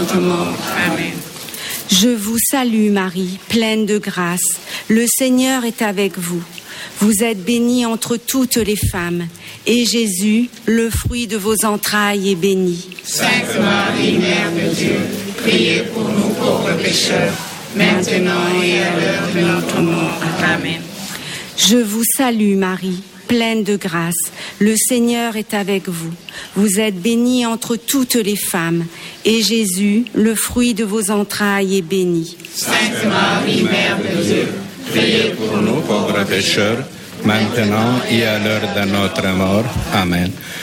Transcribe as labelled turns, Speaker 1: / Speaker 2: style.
Speaker 1: notre mort. Amen.
Speaker 2: Je vous salue Marie, pleine de grâce. Le Seigneur est avec vous. Vous êtes bénie entre toutes les femmes, et Jésus, le fruit de vos entrailles, est béni.
Speaker 1: Sainte Marie, Mère de Dieu, priez pour nous pauvres pécheurs, maintenant et à l'heure de notre mort. Amen.
Speaker 2: Je vous salue Marie, pleine de grâce. Le Seigneur est avec vous. Vous êtes bénie entre toutes les femmes, et Jésus, le fruit de vos entrailles, est béni.
Speaker 1: Sainte Marie, Mère de Dieu, priez pour nous pauvres pécheurs, maintenant et à l'heure de notre mort. Amen.